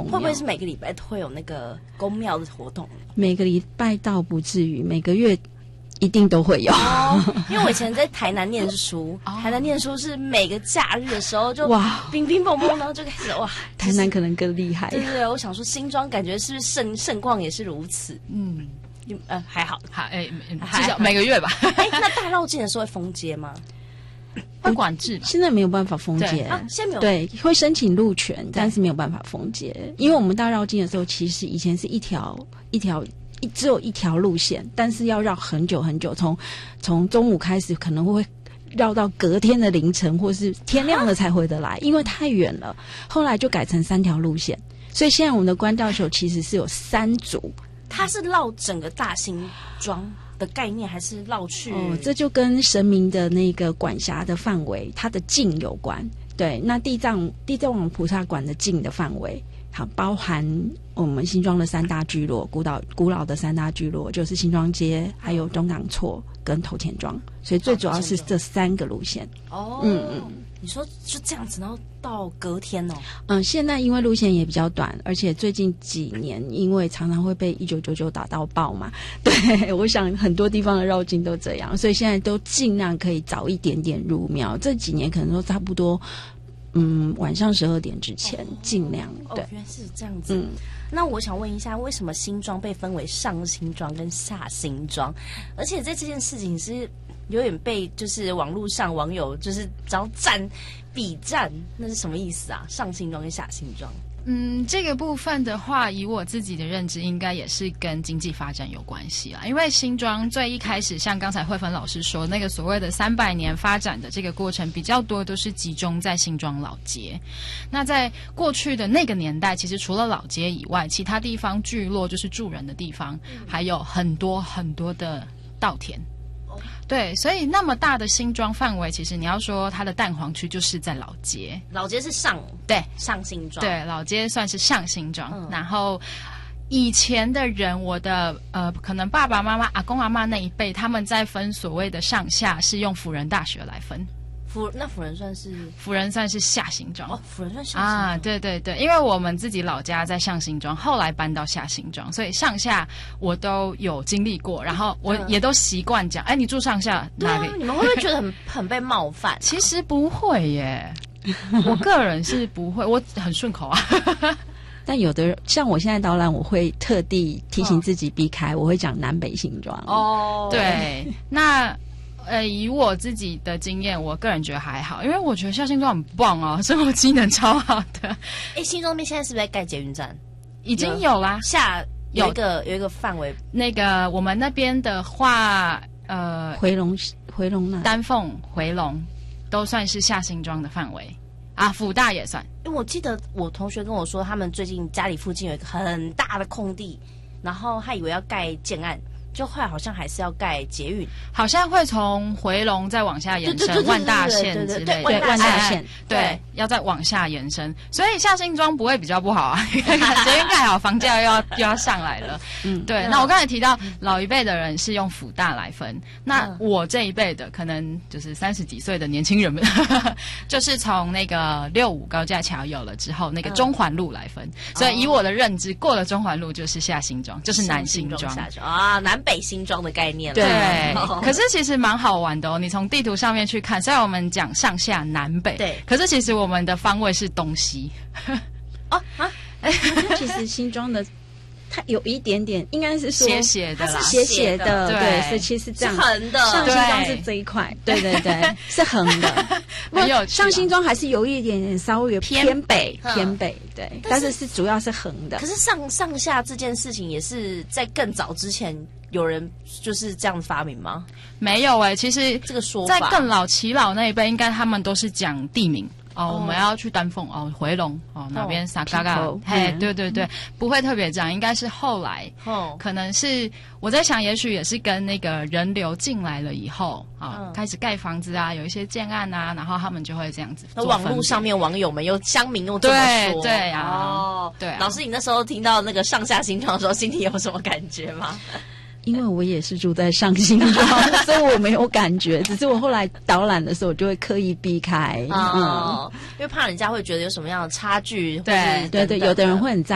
庙。 会不会是每个礼拜都会有那个公庙的活动？ 每个礼拜倒不至于，每个月一定都会有。 因为我以前在台南念书，台南念书是每个假日的时候就哇乒乒乓乓，然后就开始哇， 台南可能更厉害。 对对对，我想说新庄感觉是不是盛况也是如此？还好， 至少每个月吧。 那大绕境的时候会封街吗？ 会管制， 现在没有办法封街， 现在没有， 对，会申请路权，但是没有办法封街，因为我们大绕境的时候，其实以前是只有一条路线，但是要绕很久很久，从中午开始可能会绕到隔天的凌晨或是天亮了才回得来，因为太远了。后来就改成3条路线，所以现在我们的关照球其实是有3组。 它是绕整个大新庄的概念，还是绕去？ 这就跟神明的那个管辖的范围，它的境有关。对，那地藏王菩萨管的境的范围，好，包含我们新庄的3大聚落，古老的3大聚落，就是新庄街，还有中港厝跟头前庄，所以最主要是这3个路线。 你说就这样子，然后到隔天哦。 现在因为路线也比较短，而且最近几年因为常常会被1999打到爆嘛，对，我想很多地方的绕境都这样，所以现在都尽量可以早一点点入庙。这几年可能都差不多，晚上12点之前，尽量。对， 原来是这样子。那我想问一下，为什么新庄被分为上新庄跟下新庄？而且在这件事情是有点被就是网络上网友就是只要比战，那是什么意思啊？上新庄跟下新庄？ 这个部分的话，以我自己的认知，应该也是跟经济发展有关系啦。因为新庄最一开始，像刚才慧芬老师说，那个所谓的300年发展的这个过程，比较多都是集中在新庄老街。那在过去的那个年代，其实除了老街以外，其他地方聚落就是住人的地方，还有很多很多的稻田。对，所以那么大的新庄范围，其实你要说它的蛋黄区就是在老街， 老街是上新庄， 对，老街算是上新庄。然后以前的人，我的可能爸爸妈妈、阿公阿嬷那一辈，他们在分所谓的上下，是用辅仁大学来分。 辅仁算是下新庄辅仁算下新庄啊， 对对对，因为我们自己老家在上新庄，后来搬到下新庄，所以上下我都有经历过，然后我也都习惯讲，你住上下哪里？ 你们会不会觉得很被冒犯？ 其实不会耶，我个人是不会，我很顺口啊。 但有的人像我现在导览，我会特地提醒自己避开，我会讲南北新庄。 对，那。以我自己的经验，我个人觉得还好，因为我觉得下新庄很棒啊，生活机能超好的。 新庄那边现在是不是在盖捷运站？ 已经有啦， 有一个范围。 那个我们那边的话， 回龙那丹凤、回龙都算是下新庄的范围啊，辅大也算。 因为我记得我同学跟我说，他们最近家里附近有一个很大的空地，然后他以为要盖建案。就后来好像还是要盖捷运， 好像会从回龙再往下延伸，万大线之类的， 对，万大线， 对，要再往下延伸，所以下新庄不会比较不好啊，捷运盖好，房价又要上来了，对。那我刚才提到老一辈的人是用辅大来分，那我这一辈的可能就是30几岁的年轻人们，就是从那个65高架桥有了之后，那个中环路来分，所以以我的认知，过了中环路就是下新庄，就是南新庄啊，南北新庄的概念了。 对，可是其实蛮好玩的哦。你从地图上面去看，虽然我们讲上下南北， 对， 可是其实我们的方位是东西。 其实新庄的它有一点点，应该是说斜斜的啦， 它是斜斜的，对，所以其实这样是横的。 上新庄是这一块，对对对，是横的。 没有上新庄还是有一点点稍微偏北，对，但是主要是横的。 可是上下这件事情也是在更早之前有人就是这样发明吗？ 没有其实这个说法在更老耆老那一辈，应该他们都是讲地名。我们要去丹凤回龙哪边撒嘎嘎，对对对，不会特别这样，应该是后来可能是我在想，也许也是跟那个人流进来了以后开始盖房子啊，有一些建案啊，然后他们就会这样子。 那网络上面网友们乡民又这么说， 对啊，对啊。 老师，你那时候听到那个上下新庄的时候，心里有什么感觉吗？ 因为我也是住在上新庄，所以我没有感觉。只是我后来导览的时候，我就会刻意避开， 因为怕人家会觉得有什么样的差距。 对对对，有的人会很在